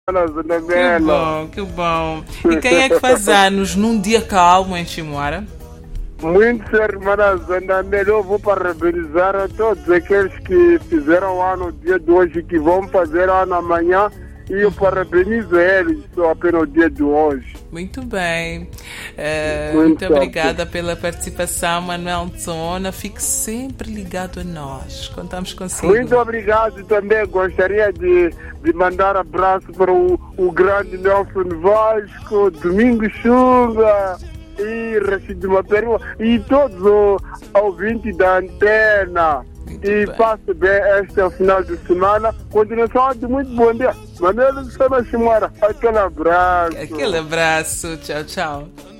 Que bom, que bom. E quem é que faz anos num dia calmo em Chimoara? Muitos irmãs, ainda melhor vou parabenizar a todos aqueles que fizeram ano no dia de hoje, que vão fazer ano amanhã, e eu parabenizo eles só apenas no dia de hoje. Muito bem. Muito obrigada pela participação, Manuel Zona. Fique sempre ligado a nós. Contamos consigo. Muito obrigado também. Gostaria de mandar abraço para o grande Nelson Vasco, Domingos Chunga e Rashid Maperu e todos os ouvintes da antena. Muito E bem. passe bem este final de semana. Continuação de muito bom dia. Manuel Sana Chimara, aquele abraço. Aquele abraço. Tchau, tchau.